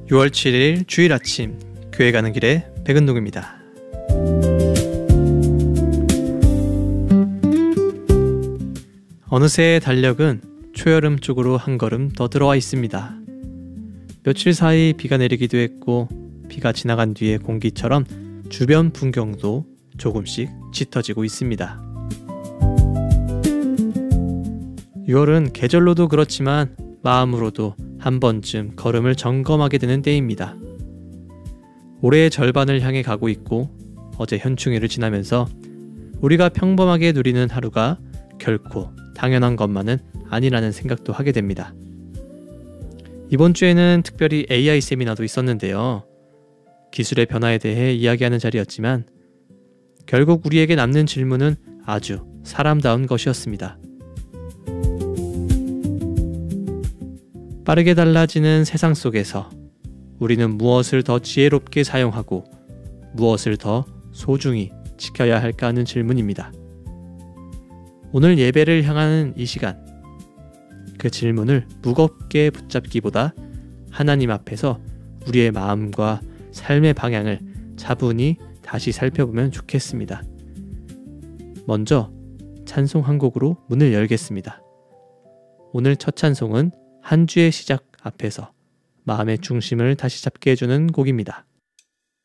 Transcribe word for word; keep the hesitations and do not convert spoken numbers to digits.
유월 칠일 주일 아침 교회 가는 길에 백은동입니다. 어느새 달력은 초여름 쪽으로 한 걸음 더 들어와 있습니다. 며칠 사이 비가 내리기도 했고 비가 지나간 뒤의 공기처럼 주변 풍경도 조금씩 짙어지고 있습니다. 유월은 계절로도 그렇지만 마음으로도 한 번쯤 걸음을 점검하게 되는 때입니다. 올해의 절반을 향해 가고 있고 어제 현충일을 지나면서 우리가 평범하게 누리는 하루가 결코 당연한 것만은 아니라는 생각도 하게 됩니다. 이번 주에는 특별히 에이아이 세미나도 있었는데요. 기술의 변화에 대해 이야기하는 자리였지만 결국 우리에게 남는 질문은 아주 사람다운 것이었습니다. 빠르게 달라지는 세상 속에서 우리는 무엇을 더 지혜롭게 사용하고 무엇을 더 소중히 지켜야 할까 하는 질문입니다. 오늘 예배를 향하는 이 시간, 그 질문을 무겁게 붙잡기보다 하나님 앞에서 우리의 마음과 삶의 방향을 차분히 다시 살펴보면 좋겠습니다. 먼저 찬송 한 곡으로 문을 열겠습니다. 오늘 첫 찬송은 한 주의 시작 앞에서 마음의 중심을 다시 잡게 해주는 곡입니다.